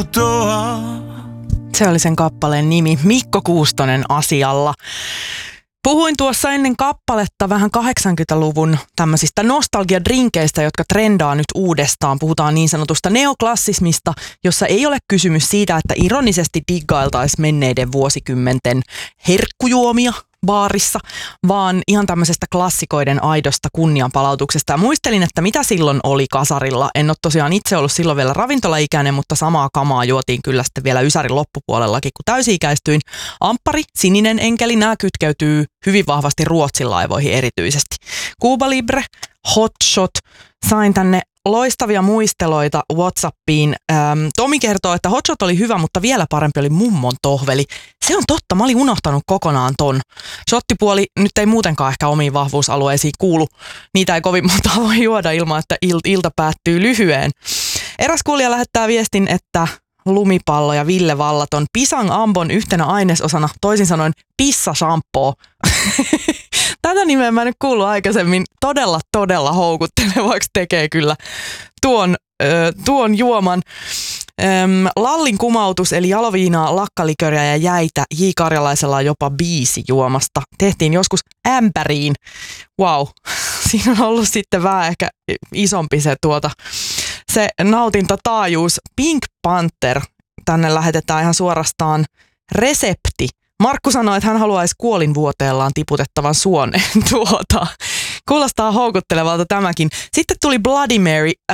putoaa. Se oli sen kappaleen nimi, Mikko Kuustonen asialla. Puhuin tuossa ennen kappaletta vähän 80-luvun tämmöisistä nostalgiadrinkeistä, jotka trendaa nyt uudestaan. Puhutaan niin sanotusta neoklassismista, jossa ei ole kysymys siitä, että ironisesti diggailtaisiin menneiden vuosikymmenten herkkujuomia baarissa, vaan ihan tämmöisestä klassikoiden aidosta kunnianpalautuksesta. Ja muistelin, että mitä silloin oli kasarilla. En ole tosiaan itse ollut silloin vielä ravintolaikäinen, mutta samaa kamaa juotiin kyllä sitten vielä ysärin loppupuolellakin, kun täysi-ikäistyin. Amppari, sininen enkeli, nämä kytkeytyy hyvin vahvasti Ruotsin laivoihin erityisesti. Cuba Libre, Hot Shot, sain tänne loistavia muisteloita WhatsAppiin. Tomi kertoo, että Hot Shot oli hyvä, mutta vielä parempi oli mummon tohveli. Se on totta, mä olin unohtanut kokonaan ton. Shottipuoli nyt ei muutenkaan ehkä omiin vahvuusalueisiin kuulu. Niitä ei kovin monta voi juoda ilman, että ilta päättyy lyhyeen. Eräs kuulija lähettää viestin, että lumipallo ja Ville Vallaton Pisang Ambon yhtenä ainesosana, toisin sanoen pissa-shampoo. Tätä nimeä mä en nyt kuullut aikaisemmin. Todella houkuttelevaksi tekee kyllä tuon juoman. Lallin kumautus eli jaloviinaa, lakkaliköriä ja jäitä. J. Karjalaisella on jopa 5 juomasta. Tehtiin joskus ämpäriin. Wow, siinä on ollut sitten vähän ehkä isompi se nautintataajuus. Pink Panther, tänne lähetetään ihan suorastaan resepti. Markku sanoi, että hän haluaisi kuolinvuoteellaan tiputettavan suoneen. Kuulostaa houkuttelevalta tämäkin. Sitten tuli Bloody Mary.